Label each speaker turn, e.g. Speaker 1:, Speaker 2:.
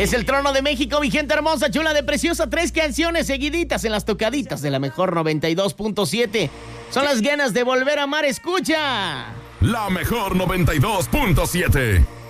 Speaker 1: Es el Trono de México, mi gente hermosa, chula de preciosa. 3 canciones seguiditas en las tocaditas de la mejor 92.7. Son las ganas de volver a amar, escucha.
Speaker 2: La mejor 92.7.